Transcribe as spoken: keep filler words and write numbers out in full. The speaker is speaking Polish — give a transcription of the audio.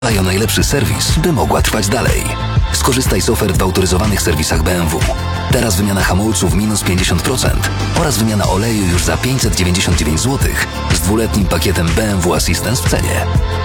o najlepszy serwis, by mogła trwać dalej. Skorzystaj z ofert w autoryzowanych serwisach B M W. Teraz wymiana hamulców minus pięćdziesiąt procent oraz wymiana oleju już za pięćset dziewięćdziesiąt dziewięć złotych z dwuletnim pakietem B M W Assistance w cenie.